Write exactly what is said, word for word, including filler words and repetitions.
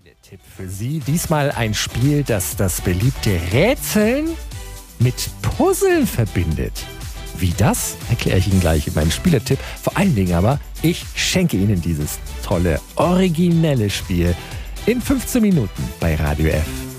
Spieletipp für Sie. Diesmal ein Spiel, das das beliebte Rätseln mit Puzzeln verbindet. Wie das, erkläre ich Ihnen gleich in meinem Spieletipp. Vor allen Dingen aber, ich schenke Ihnen dieses tolle, originelle Spiel in fünfzehn Minuten bei Radio F.